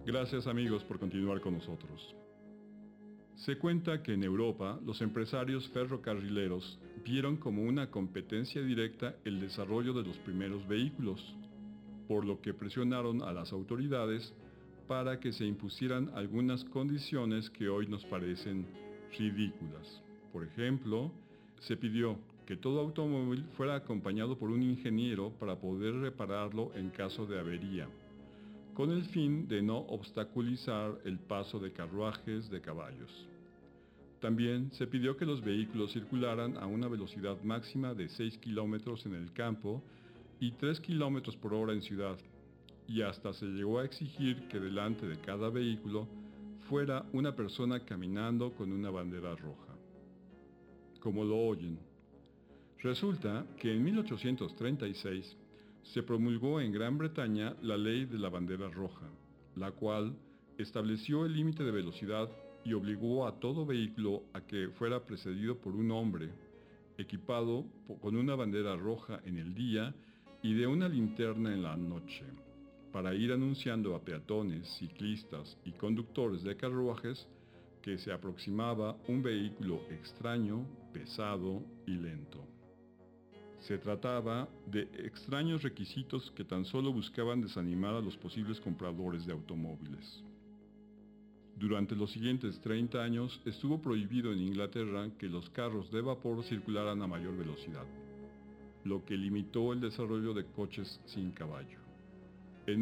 Gracias amigos por continuar con nosotros. Se cuenta que en Europa los empresarios ferrocarrileros vieron como una competencia directa el desarrollo de los primeros vehículos, por lo que presionaron a las autoridades para que se impusieran algunas condiciones que hoy nos parecen ridículas. Por ejemplo, se pidió que todo automóvil fuera acompañado por un ingeniero para poder repararlo en caso de avería, con el fin de no obstaculizar el paso de carruajes de caballos. También se pidió que los vehículos circularan a una velocidad máxima de 6 kilómetros en el campo y 3 kilómetros por hora en ciudad, y hasta se llegó a exigir que delante de cada vehículo fuera una persona caminando con una bandera roja. Como lo oyen, resulta que en 1836 se promulgó en Gran Bretaña la Ley de la Bandera Roja, la cual estableció el límite de velocidad y obligó a todo vehículo a que fuera precedido por un hombre, equipado con una bandera roja en el día y de una linterna en la noche, para ir anunciando a peatones, ciclistas y conductores de carruajes que se aproximaba un vehículo extraño, pesado y lento. Se trataba de extraños requisitos que tan solo buscaban desanimar a los posibles compradores de automóviles. Durante los siguientes 30 años estuvo prohibido en Inglaterra que los carros de vapor circularan a mayor velocidad, lo que limitó el desarrollo de coches sin caballo. En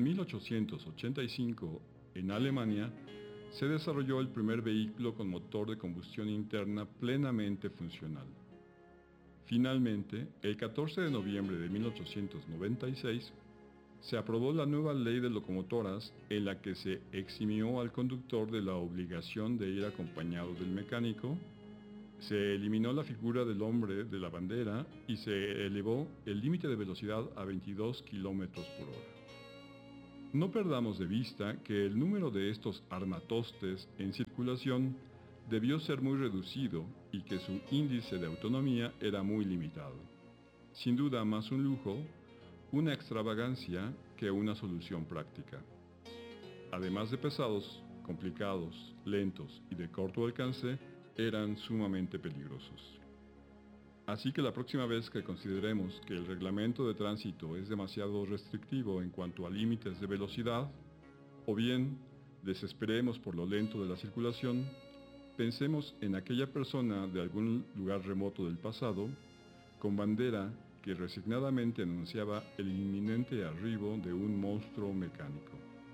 1885, en Alemania, se desarrolló el primer vehículo con motor de combustión interna plenamente funcional. Finalmente, el 14 de noviembre de 1896, se aprobó la nueva ley de locomotoras en la que se eximió al conductor de la obligación de ir acompañado del mecánico, se eliminó la figura del hombre de la bandera y se elevó el límite de velocidad a 22 kilómetros por hora. No perdamos de vista que el número de estos armatostes en circulación debió ser muy reducido y que su índice de autonomía era muy limitado. Sin duda más un lujo, una extravagancia que una solución práctica. Además de pesados, complicados, lentos y de corto alcance, eran sumamente peligrosos. Así que la próxima vez que consideremos que el reglamento de tránsito es demasiado restrictivo en cuanto a límites de velocidad, o bien desesperemos por lo lento de la circulación, pensemos en aquella persona de algún lugar remoto del pasado, con bandera que resignadamente anunciaba el inminente arribo de un monstruo mecánico.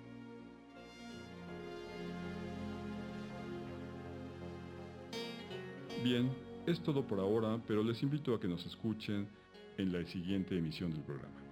Bien, es todo por ahora, pero les invito a que nos escuchen en la siguiente emisión del programa.